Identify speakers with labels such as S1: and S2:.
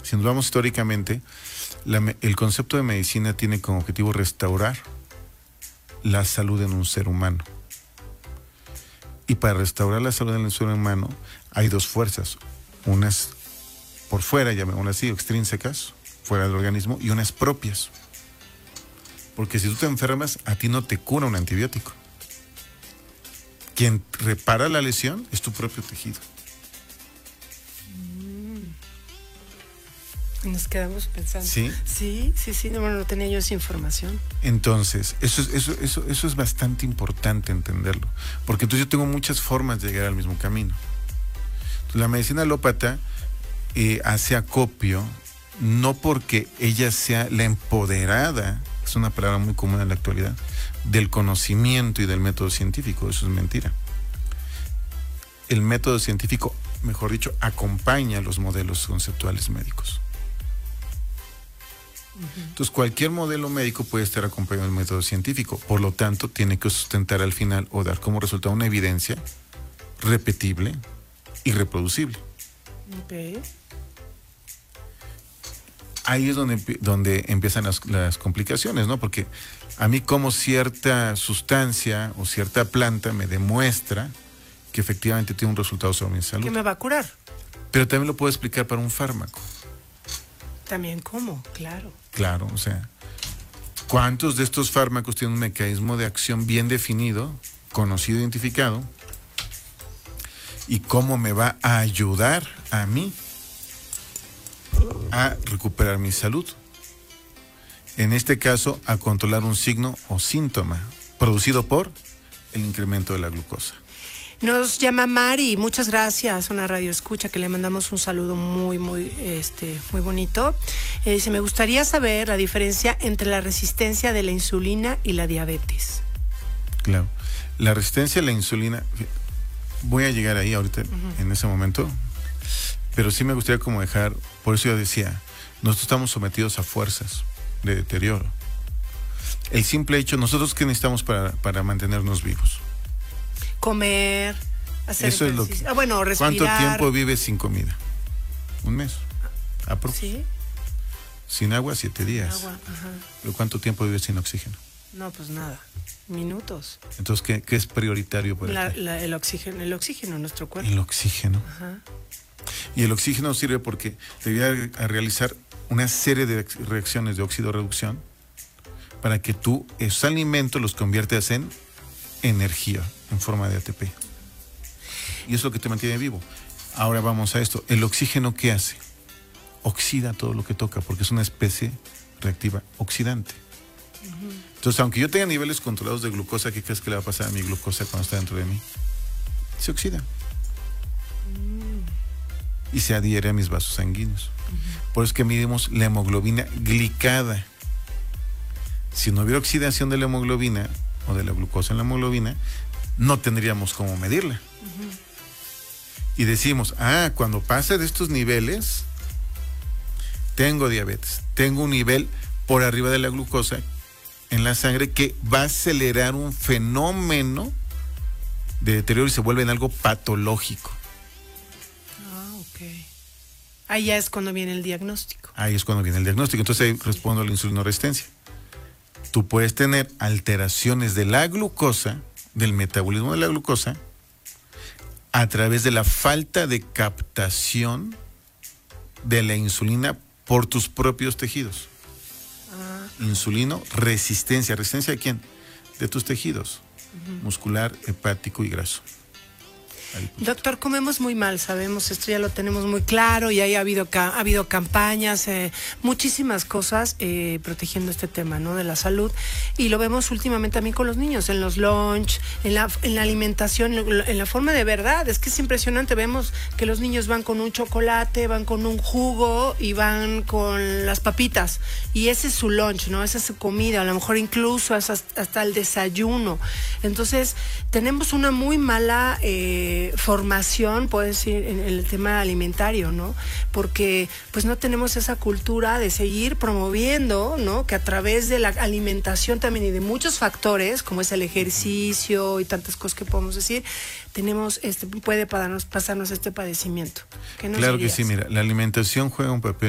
S1: Si nos vamos históricamente, el concepto de medicina tiene como objetivo restaurar la salud en un ser humano. Y para restaurar la salud en el ser humano hay dos fuerzas. Unas por fuera, llamémoslas así, extrínsecas, fuera del organismo, y unas propias. Porque si tú te enfermas, a ti no te cura un antibiótico. Quien repara la lesión es tu propio tejido.
S2: Nos quedamos pensando.
S1: ¿Sí?
S2: Sí, no tenía yo esa información.
S1: Entonces, eso es bastante importante entenderlo. Porque entonces yo tengo muchas formas de llegar al mismo camino. Entonces, la medicina alópata hace acopio, no porque ella sea la empoderada, es una palabra muy común en la actualidad, del conocimiento y del método científico. Eso es mentira. El método científico, mejor dicho, acompaña los modelos conceptuales médicos. Entonces, cualquier modelo médico puede estar acompañado del método científico, por lo tanto, tiene que sustentar al final o dar como resultado una evidencia repetible y reproducible.
S2: Okay.
S1: Ahí es donde empiezan las complicaciones, ¿no? Porque a mí como cierta sustancia o cierta planta me demuestra que efectivamente tiene un resultado sobre mi salud.
S2: ¿Qué me va a curar?
S1: Pero también lo puedo explicar para un fármaco.
S2: También, ¿cómo? Claro.
S1: Claro, o sea, ¿cuántos de estos fármacos tienen un mecanismo de acción bien definido, conocido, identificado? ¿Y cómo me va a ayudar a mí a recuperar mi salud? En este caso, a controlar un signo o síntoma producido por el incremento de la glucosa.
S2: Nos llama Mari, muchas gracias, una radio escucha, que le mandamos un saludo muy bonito. Dice, me gustaría saber la diferencia entre la resistencia de la insulina y la diabetes.
S1: Claro, la resistencia a la insulina, voy a llegar ahí ahorita, en ese momento, pero sí me gustaría como dejar, por eso yo decía, nosotros estamos sometidos a fuerzas de deterioro. El simple hecho, nosotros ¿qué necesitamos para mantenernos vivos?
S2: Comer, hacer
S1: eso
S2: ejercicio.
S1: Es lo que,
S2: respirar.
S1: ¿Cuánto tiempo vives sin comida? Un mes.
S2: ¿Sí?
S1: Sin agua, 7 días.
S2: Sin agua, ajá.
S1: ¿Pero cuánto tiempo vives sin oxígeno?
S2: No, pues nada. Minutos.
S1: Entonces, ¿qué es prioritario para ti?
S2: El oxígeno en nuestro cuerpo.
S1: El oxígeno.
S2: Ajá.
S1: Y el oxígeno sirve porque te voy a realizar una serie de reacciones de óxido-reducción para que tú esos alimentos los conviertas en energía en forma de ATP. Y eso es lo que te mantiene vivo. Ahora vamos a esto. ¿El oxígeno qué hace? Oxida todo lo que toca porque es una especie reactiva oxidante. Entonces, aunque yo tenga niveles controlados de glucosa, ¿qué crees que le va a pasar a mi glucosa cuando está dentro de mí? Se oxida. Y se adhiere a mis vasos sanguíneos. Por eso es que midimos la hemoglobina glicada. Si no hubiera oxidación de la hemoglobina o de la glucosa en la hemoglobina, no tendríamos cómo medirla. Y decimos, cuando pasa de estos niveles, tengo diabetes, tengo un nivel por arriba de la glucosa en la sangre que va a acelerar un fenómeno de deterioro y se vuelve en algo patológico.
S2: Ok. Ahí ya es cuando viene el diagnóstico.
S1: Ahí es cuando viene el diagnóstico. Entonces ahí respondo a la insulinoresistencia. Tú puedes tener alteraciones de la glucosa, del metabolismo de la glucosa, a través de la falta de captación de la insulina por tus propios tejidos. Insulino, resistencia. ¿Resistencia de quién? De tus tejidos. Muscular, hepático y graso.
S2: Doctor, comemos muy mal, sabemos, esto ya lo tenemos muy claro y ahí ha habido campañas, muchísimas cosas protegiendo este tema, ¿no? De la salud, y lo vemos últimamente también con los niños, en los lunch, en la alimentación, en la forma de verdad, es que es impresionante, vemos que los niños van con un chocolate, van con un jugo y van con las papitas, y ese es su lunch, ¿no? Esa es su comida, a lo mejor incluso hasta el desayuno. Entonces, tenemos una muy mala formación, puedo decir, en el tema alimentario, ¿no? Porque pues no tenemos esa cultura de seguir promoviendo, ¿no? Que a través de la alimentación también y de muchos factores, como es el ejercicio y tantas cosas que podemos decir, puede pasarnos este padecimiento.
S1: Claro que sí, mira, la alimentación juega un papel